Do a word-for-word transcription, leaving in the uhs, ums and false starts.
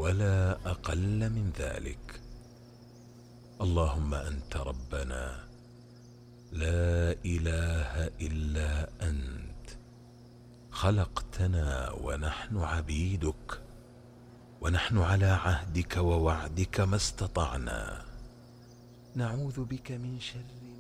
ولا أقل من ذلك. اللهم أنت ربنا، لا إله إلا أنت، خلقتنا ونحن عبيدك، ونحن على عهدك ووعدك ما استطعنا، نعوذ بك من شر